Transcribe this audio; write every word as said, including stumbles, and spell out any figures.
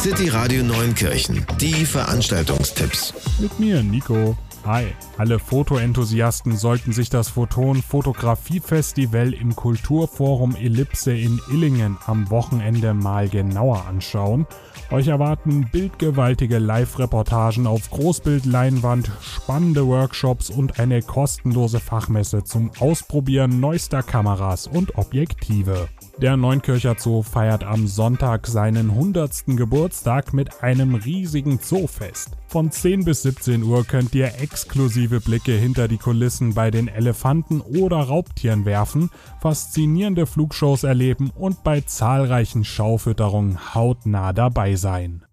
City Radio Neunkirchen. Die Veranstaltungstipps. Mit mir, Nico. Hi. Alle Fotoenthusiasten sollten sich das Photon Fotografie Festival im Kulturforum Ellipse in Illingen am Wochenende mal genauer anschauen. Euch erwarten bildgewaltige Live-Reportagen auf Großbildleinwand, spannende Workshops und eine kostenlose Fachmesse zum Ausprobieren neuester Kameras und Objektive. Der Neunkircher Zoo feiert am Sonntag seinen hundertsten Geburtstag mit einem riesigen Zoofest. Von zehn bis siebzehn Uhr könnt ihr exklusive Blicke hinter die Kulissen bei den Elefanten oder Raubtieren werfen, faszinierende Flugshows erleben und bei zahlreichen Schaufütterungen hautnah dabei sein.